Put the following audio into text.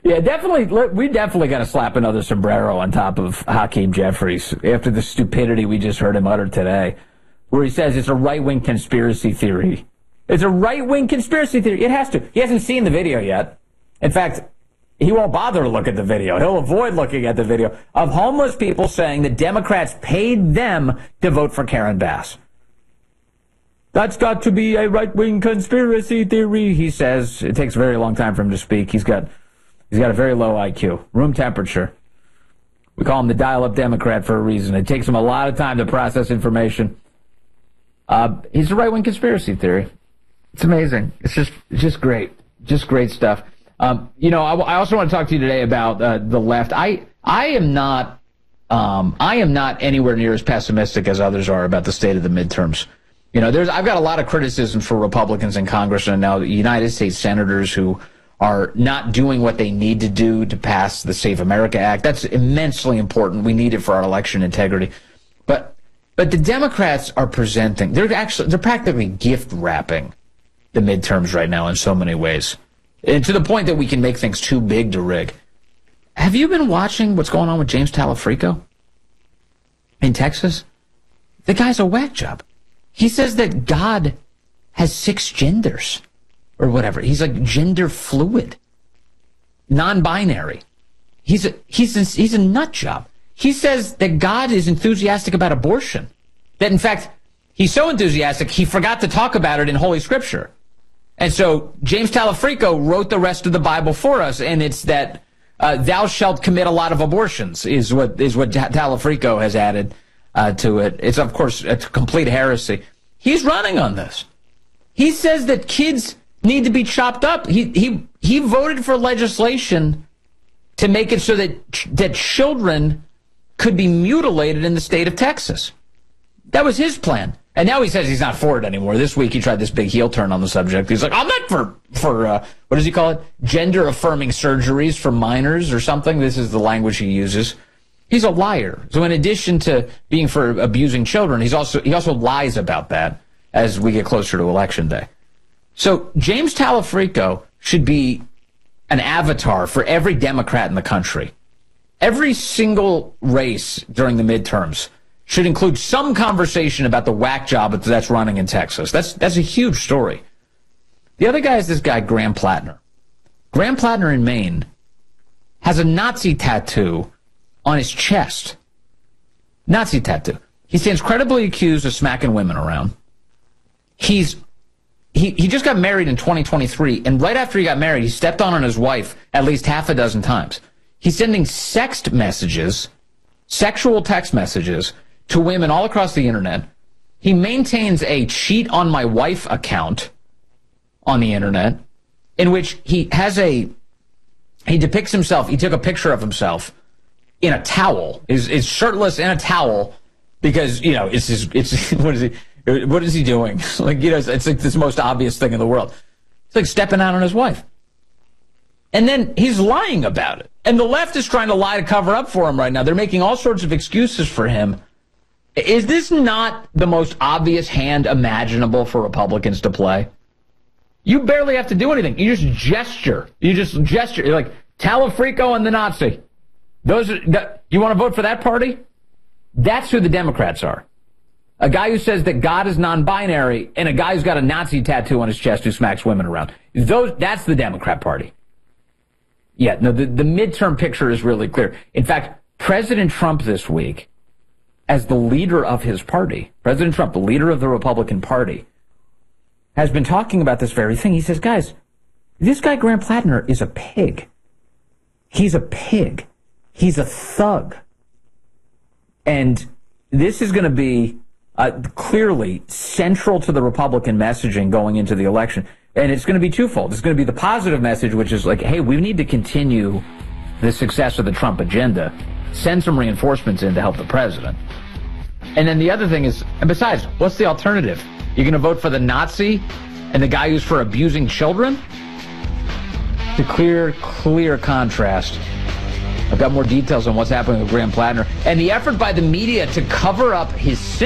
Yeah, definitely. We definitely got to slap another sombrero on top of Hakeem Jeffries after the stupidity we just heard him utter today, where he says it's a right-wing conspiracy theory. It's a right-wing conspiracy theory. It has to. He hasn't seen the video yet. In fact, he won't bother to look at the video. He'll avoid looking at the video of homeless people saying that Democrats paid them to vote for Karen Bass. That's got to be a right-wing conspiracy theory, he says. It takes a very long time for him to speak. He's got a very low IQ, room temperature. We call him the dial-up Democrat for a reason. It takes him a lot of time to process information. He's a right-wing conspiracy theory. It's amazing. It's just great. Just great stuff. I also want to talk to you today about the left. I am not anywhere near as pessimistic as others are about the state of the midterms. I've got a lot of criticism for Republicans in Congress and now the United States senators who are not doing what they need to do to pass the Safe America Act. That's immensely important. We need it for our election integrity. But the Democrats are presenting, they're practically gift wrapping the midterms right now in so many ways. And to the point that we can make things too big to rig. Have you been watching what's going on with James Talafrico in Texas? The guy's a whack job. He says that God has 6 genders or whatever. He's like gender fluid, non-binary. He's a nut job. He says that God is enthusiastic about abortion. That in fact, he's so enthusiastic, he forgot to talk about it in Holy Scripture. And so James Talafrico wrote the rest of the Bible for us, and it's that thou shalt commit a lot of abortions is what Talafrico has added to it. It's, of course, a complete heresy. He's running on this. He says that kids need to be chopped up. He voted for legislation to make it so that children could be mutilated in the state of Texas. That was his plan. And now he says he's not for it anymore. This week he tried this big heel turn on the subject. He's like, I'm not for what does he call it? Gender-affirming surgeries for minors or something. This is the language he uses. He's a liar. So in addition to being for abusing children, he also lies about that as we get closer to Election Day. So James Talafrico should be an avatar for every Democrat in the country. Every single race during the midterms should include some conversation about the whack job that's running in Texas. That's a huge story. The other guy is this guy, Graham Plattner. Graham Plattner in Maine has a Nazi tattoo on his chest. Nazi tattoo. He stands credibly accused of smacking women around. He just got married in 2023, and right after he got married, he stepped on his wife at least half a dozen times. He's sending sexual text messages to women all across the internet. He maintains a cheat on my wife account on the internet in which he depicts himself. He took a picture of himself in a towel, is shirtless in a towel because, what is he doing? It's like this most obvious thing in the world. It's like stepping out on his wife. And then he's lying about it. And the left is trying to lie to cover up for him right now. They're making all sorts of excuses for him. Is this not the most obvious hand imaginable for Republicans to play? You barely have to do anything. You just gesture. You're like, Talafrico and the Nazi. You want to vote for that party? That's who the Democrats are. A guy who says that God is non-binary and a guy who's got a Nazi tattoo on his chest who smacks women around. That's the Democrat Party. Yeah, no, the midterm picture is really clear. In fact, President Trump this week, as the leader of his party, President Trump, the leader of the Republican Party, has been talking about this very thing. He says, guys, this guy Graham Plattner is a pig. He's a pig. He's a thug. And this is going to be clearly central to the Republican messaging going into the election. And it's going to be twofold. It's going to be the positive message, which is like, hey, we need to continue the success of the Trump agenda, send some reinforcements in to help the president. And then the other thing is, and besides, what's the alternative? You're going to vote for the Nazi and the guy who's for abusing children? It's a clear contrast. I've got more details on what's happening with Graham Plattner and the effort by the media to cover up his